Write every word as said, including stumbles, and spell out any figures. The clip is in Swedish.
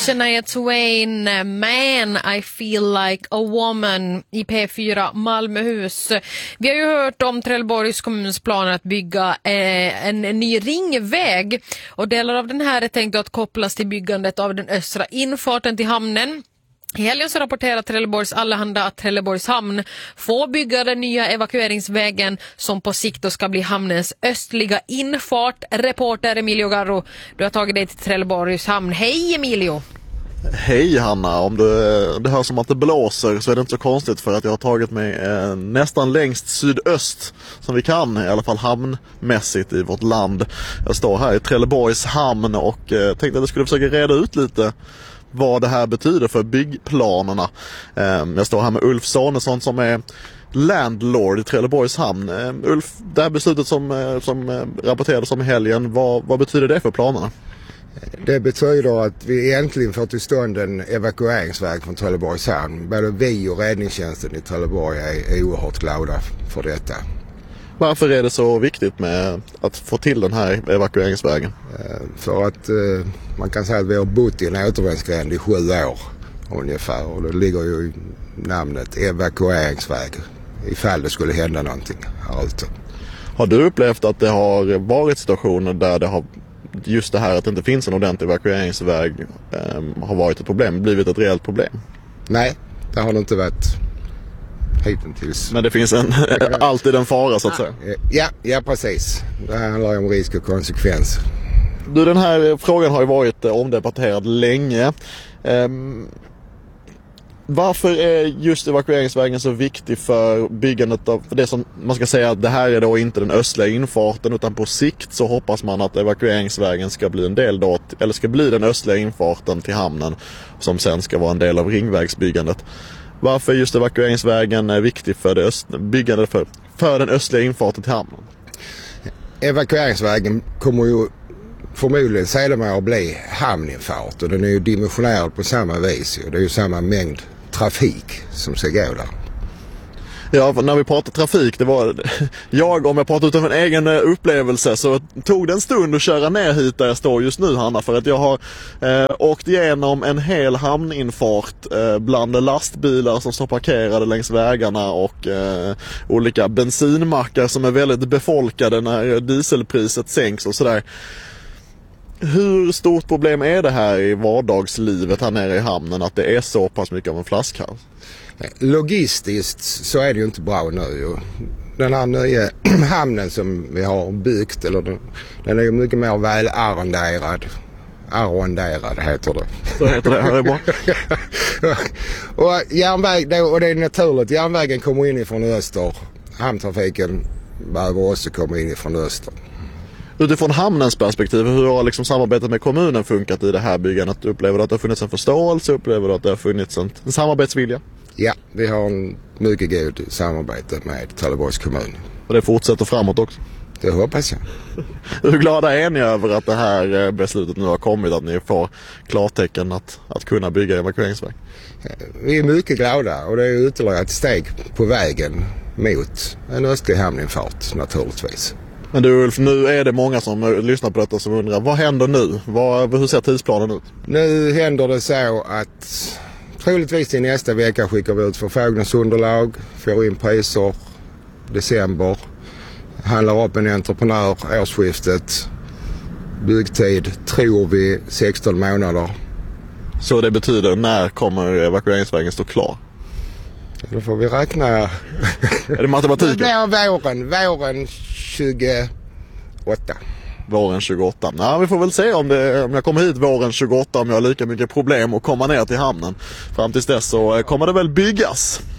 Shania Twain, Man, I feel like a woman i P fyra Malmöhus. Vi har ju hört om Trelleborgs kommuns planer att bygga eh, en, en ny ringväg, och delar av den här är tänkt att kopplas till byggandet av den östra infarten till hamnen. I helgen så rapporterar Trelleborgs Allehanda att Trelleborgs hamn får bygga den nya evakueringsvägen som på sikt då ska bli hamnens östliga infart. Reporter Emilio Garro, du har tagit dig till Trelleborgs hamn. Hej Emilio! Hej Hanna, om det, det hörs som att det blåser så är det inte så konstigt, för att jag har tagit mig eh, nästan längst sydöst som vi kan, i alla fall hamnmässigt i vårt land. Jag står här i Trelleborgs hamn och eh, tänkte att jag skulle försöka reda ut lite vad det här betyder för byggplanerna. Jag står här med Ulf Sonesson som är landlord i Trelleborgs hamn. Ulf, det här beslutet som, som rapporterades om i helgen, vad, vad betyder det för planerna? Det betyder att vi äntligen får till stånd en evakueringsväg från Trelleborgs hamn. Både vi och räddningstjänsten i Trelleborg är oerhört glada för detta. Varför är det så viktigt med att få till den här evakueringsvägen? För att eh, man kan säga att vi har bott i en återvändsgränd i sju år ungefär. Och det ligger ju i namnet evakueringsväg ifall det skulle hända någonting här ute. Har du upplevt att det har varit situationer där det har, just det här att det inte finns en ordentlig evakueringsväg eh, har varit ett problem, blivit ett reellt problem? Nej, det har det inte varit hittills. Men det finns en, alltid en fara så att säga. Ja, ja, precis. Det handlar om risk och konsekvens. Du, den här frågan har ju varit omdebatterad länge. Um, varför är just evakueringsvägen så viktig för byggandet av för det som man ska säga att det här är då inte den östliga infarten, utan på sikt så hoppas man att evakueringsvägen ska bli en del då, eller ska bli den östliga infarten till hamnen som sen ska vara en del av ringvägsbyggandet. Varför är just evakueringsvägen är viktig för det öst, byggandet för, för den östliga infarten till hamnen? Evakueringsvägen kommer ju förmodligen sedermera att bli hamninfart, och den är ju dimensionerad på samma vis. Det är ju samma mängd trafik som ska gå där. Ja, när vi pratar trafik, det var jag, om jag pratar utifrån en egen upplevelse, så tog det en stund att köra ner hit där jag står just nu, Hanna, för att jag har eh, åkt igenom en hel hamninfart eh, bland lastbilar som står parkerade längs vägarna och eh, olika bensinmackar som är väldigt befolkade när dieselpriset sänks och sådär. Hur stort problem är det här i vardagslivet här nere i hamnen att det är så pass mycket av en flaskhals? Logistiskt så är det ju inte bra nu. Den här nya hamnen som vi har byggt, eller den, den är ju mycket mer väl arronderad. Arronderad heter det. Så heter det, det är bra. och, järnväg, det, och det är naturligt, järnvägen kommer in ifrån öster. Hamntrafiken behöver också komma in ifrån öster. Utifrån hamnens perspektiv, hur har liksom samarbetet med kommunen funkat i det här byggandet? Upplever du att det har funnits en förståelse? Upplever du att det har funnits en, en samarbetsvilja? Ja, vi har en mycket god samarbete med Trelleborgs kommun. Och det fortsätter framåt också? Det hoppas jag. Hur glada är ni över att det här beslutet nu har kommit, att ni får klartecken att, att kunna bygga evakueringsväg? Vi är mycket glada, och det är ytterligare ett steg på vägen mot en östlig hamninfart naturligtvis. Men du Ulf, nu är det många som lyssnar på detta som undrar, vad händer nu? Vad, hur ser tidsplanen ut? Nu händer det så att troligtvis till nästa vecka skickar vi ut förfrågningsunderlag, får in priser december, handlar upp en entreprenör årsskiftet, byggtid tror vi sexton månader. Så det betyder, när kommer evakueringsvägen stå klar? Då får vi räkna. Är det matematiken? Det blir våren, våren tjugoåtta. Våren tjugoåtta. Ja, vi får väl se om, det, om jag kommer hit våren tjugoåtta, om jag har lika mycket problem att komma ner till hamnen. Fram tills dess så kommer det väl byggas.